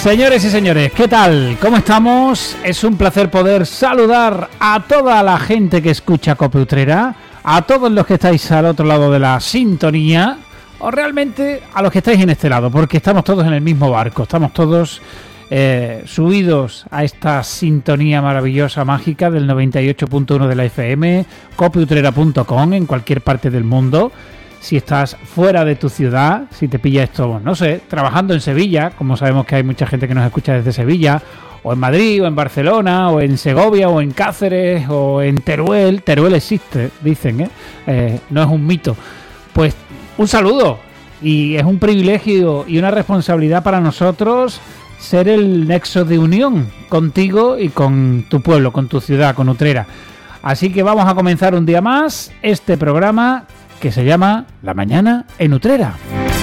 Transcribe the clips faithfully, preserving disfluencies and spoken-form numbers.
Señores y señores, ¿qué tal? ¿Cómo estamos? Es un placer poder saludar a toda la gente que escucha Cope Utrera, a todos los que estáis al otro lado de la sintonía, o realmente a los que estáis en este lado, porque estamos todos en el mismo barco, estamos todos eh, subidos a esta sintonía maravillosa, mágica del noventa y ocho punto uno de la F M, cope utrera punto com, en cualquier parte del mundo. Si estás fuera de tu ciudad, si te pilla esto, no sé, trabajando en Sevilla, como sabemos que hay mucha gente que nos escucha desde Sevilla, o en Madrid, o en Barcelona, o en Segovia, o en Cáceres, o en Teruel. Teruel existe, dicen, ¿eh? Eh, no es un mito. Pues un saludo, y es un privilegio y una responsabilidad para nosotros ser el nexo de unión contigo y con tu pueblo, con tu ciudad, con Utrera. Así que vamos a comenzar un día más este programa que se llama La Mañana en Utrera.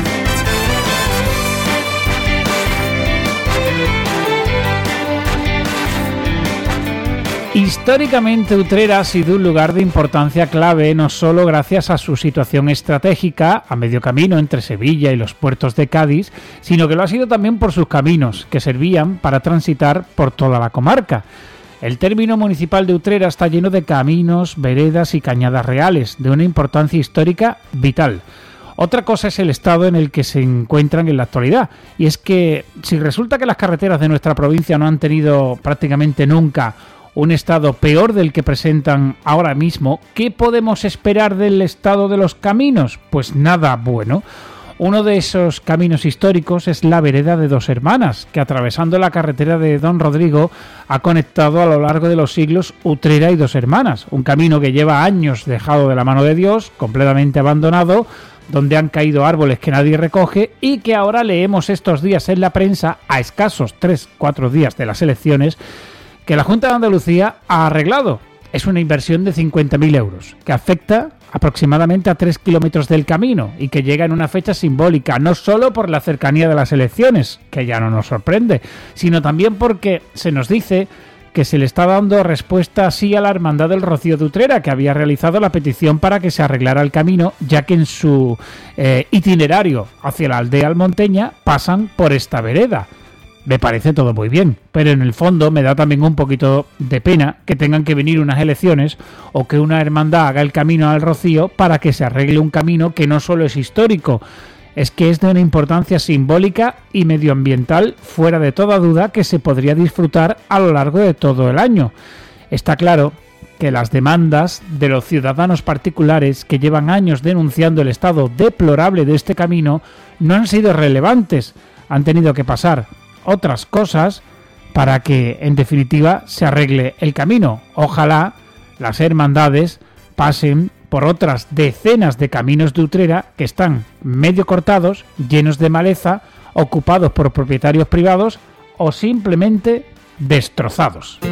Históricamente Utrera ha sido un lugar de importancia clave, no solo gracias a su situación estratégica a medio camino entre Sevilla y los puertos de Cádiz, sino que lo ha sido también por sus caminos, que servían para transitar por toda la comarca. El término municipal de Utrera está lleno de caminos, veredas y cañadas reales, de una importancia histórica vital. Otra cosa es el estado en el que se encuentran en la actualidad, y es que si resulta que las carreteras de nuestra provincia no han tenido prácticamente nunca un estado peor del que presentan ahora mismo, ¿qué podemos esperar del estado de los caminos? Pues nada bueno. Uno de esos caminos históricos es la vereda de Dos Hermanas, que atravesando la carretera de Don Rodrigo ha conectado a lo largo de los siglos Utrera y Dos Hermanas, un camino que lleva años dejado de la mano de Dios, completamente abandonado, donde han caído árboles que nadie recoge y que ahora leemos estos días en la prensa, a escasos tres cuatro días de las elecciones, que la Junta de Andalucía ha arreglado. Es una inversión de cincuenta mil euros, que afecta aproximadamente a tres kilómetros del camino y que llega en una fecha simbólica, no solo por la cercanía de las elecciones, que ya no nos sorprende, sino también porque se nos dice que se le está dando respuesta así a la Hermandad del Rocío de Utrera, que había realizado la petición para que se arreglara el camino, ya que en su eh, itinerario hacia la aldea almonteña pasan por esta vereda. Me parece todo muy bien, pero en el fondo me da también un poquito de pena que tengan que venir unas elecciones o que una hermandad haga el camino al Rocío para que se arregle un camino que no solo es histórico, es que es de una importancia simbólica y medioambiental fuera de toda duda que se podría disfrutar a lo largo de todo el año. Está claro que las demandas de los ciudadanos particulares que llevan años denunciando el estado deplorable de este camino no han sido relevantes, han tenido que pasar otras cosas para que en definitiva se arregle el camino. Ojalá las hermandades pasen por otras decenas de caminos de Utrera que están medio cortados, llenos de maleza, ocupados por propietarios privados o simplemente destrozados.